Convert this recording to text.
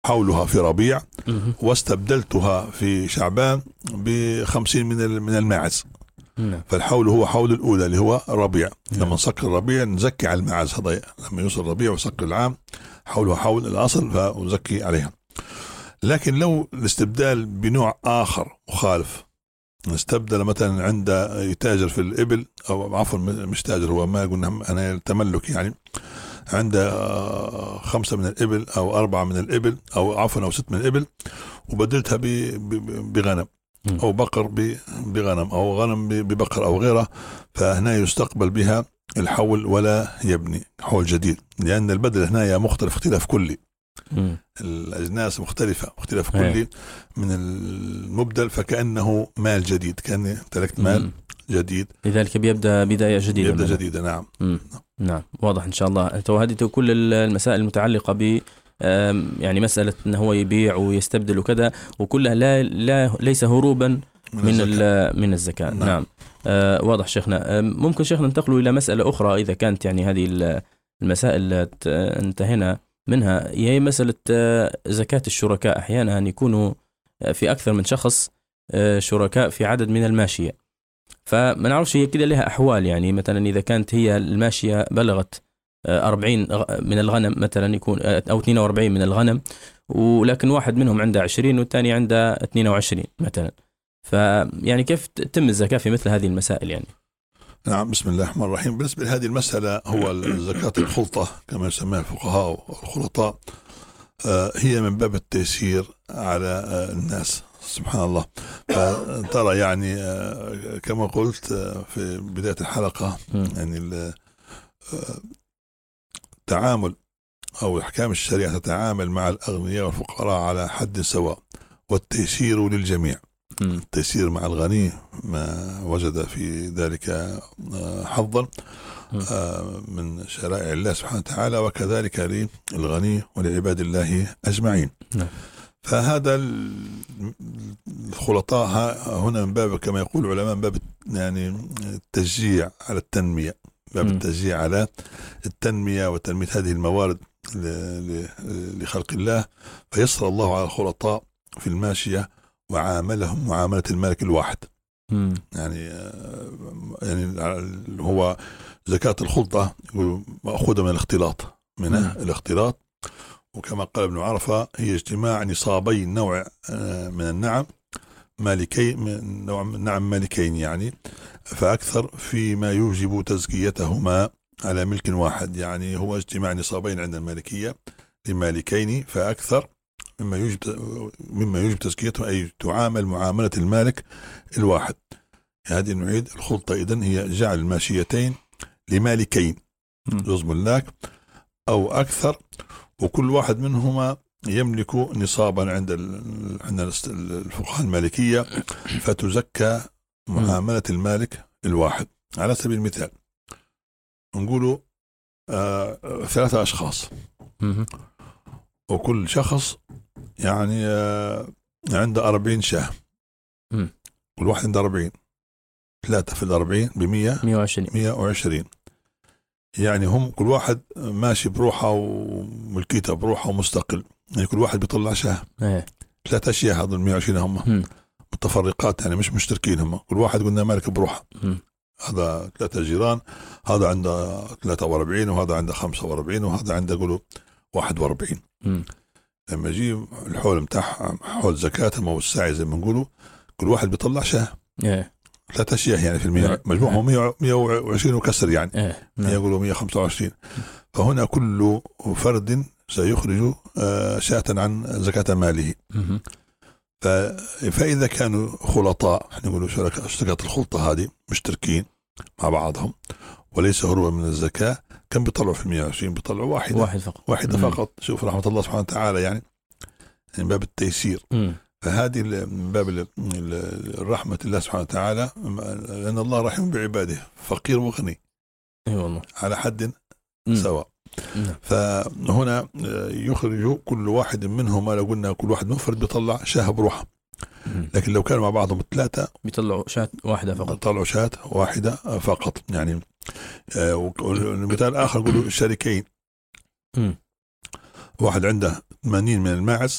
حولها في ربيع واستبدلتها في شعبان ب50 من الماعز. فالحول هو حول الأولى اللي هو ربيع. لما نسكر الربيع نزكي على الماعز هذا، لما يوصل الربيع وسكر العام حولها حول الأصل فنزكي عليها. لكن لو الاستبدال بنوع آخر مخالف، نستبدل مثلا عند يتاجر في الإبل، أو عفوا مش تاجر، هو ما قلنا أنا تملك يعني، عند 5 من الإبل أو 4 من الإبل أو عفوا أو 6 من الإبل، وبدلتها بغنم أو بقر بغنم أو غنم ببقر أو غيره، فهنا يستقبل بها الحول ولا يبني حول جديد، لأن البدل هنا مختلف اختلاف كلي. الأجناس مختلفة اختلاف كلي من المبدل، فكأنه مال جديد، كأني تركت مال جديد، لذلك بيبدأ بداية جديدة. يبدأ جديدة. نعم. نعم واضح إن شاء الله. هذه كل المسائل المتعلقة ب يعني مسألة أنه هو يبيع ويستبدل وكذا، وكلها ليس هروبا من الزكاة. نعم. واضح شيخنا. ممكن شيخنا ننتقل إلى مسألة أخرى إذا كانت يعني هذه المسائل انتهينا منها، هي مسألة زكاة الشركاء. أحيانا يكونوا في أكثر من شخص شركاء في عدد من الماشية، فما نعرفش هي كده لها أحوال. يعني مثلا إذا كانت هي الماشية بلغت 40 من الغنم مثلا، يكون أو 42 من الغنم، ولكن واحد منهم عنده 20 والثاني عنده 22 مثلا، فيعني كيف تتم الزكاة في مثل هذه المسائل يعني؟ نعم. بسم الله الرحمن الرحيم. بالنسبة لهذه المسألة، هو زكاة الخلطة كما يسميها الفقهاء والخلطاء، هي من باب التيسير على الناس. سبحان الله. ترى يعني كما قلت في بداية الحلقة، يعني التعامل أو أحكام الشريعة تتعامل مع الأغنياء والفقراء على حد سواء، والتيسير للجميع. التيسير مع الغني ما وجد في ذلك حظا من شرائع الله سبحانه وتعالى، وكذلك للغني ولعباد الله أجمعين. فهذا الخلطاء هنا من باب كما يقول العلماء من باب يعني التشجيع على التنمية، باب التشجيع على التنمية وتنمية هذه الموارد لخلق الله، فيسر الله على الخلطاء في الماشية وعاملهم معاملة المالك الواحد. يعني هو زكاة الخلطة مأخوذة من الاختلاط، الاختلاط. وكما قال ابن عرفة هي اجتماع نصابي نوع من النعم مالكين، من نوع من نعم مالكين يعني فأكثر، فيما يوجب تزكيتهما على ملك واحد. يعني هو اجتماع نصابين عند المالكية لمالكين فأكثر مما يوجب تزكيته، أي تعامل معاملة المالك الواحد. هذه نعيد الخلطة إذن هي جعل الماشيتين لمالكين جزء ملاك أو أكثر، وكل واحد منهما يملك نصابا عند الفقهاء المالكية، فتزكى معاملة المالك الواحد. على سبيل المثال نقولوا 3 أشخاص، وكل شخص يعني عنده 40 شاه، كل واحد عنده 40، 3 في 40 120. يعني هم كل واحد ماشي بروحه وملكيته بروحه ومستقل، يعني كل واحد بيطلع شاه. 3 أشياء هذول 120 هم متفرقات، يعني مش مشتركين، هم كل واحد قلنا مالك بروحه. هذا 3 جيران، هذا عنده 43 وهذا عنده 45 وهذا عنده قولوا 41. لما يجي الحول متاعها حول زكاتهم أو الساعي زي ما نقولوا، كل واحد بيطلع شاه. 3 أشياء يعني في المية مجموعهم 120 وكسر، يعني يقولوا 125. فهنا كل فرد سيخرج شاة عن زكاة ماله. فإذا كانوا خلطاء، نقولوا شركاء الخلطة هذه مشتركين مع بعضهم وليس هروبا من الزكاة، كم بيطلعوا في 120؟ بيطلعوا واحدة فقط. شوف رحمة الله سبحانه وتعالى، يعني من باب التيسير. فهذه من باب الرحمة الله سبحانه وتعالى، لأن الله رحيم بعباده، فقير وغني على حد سواء. فهنا يخرج كل واحد منهما، لو قلنا كل واحد منفرد بيطلع شاه بروحه، لكن لو كانوا مع بعضهم 3 بيطلعوا شاة واحدة فقط. يعني المثال الآخر يقولوا شريكين، واحد عنده 80 من الماعز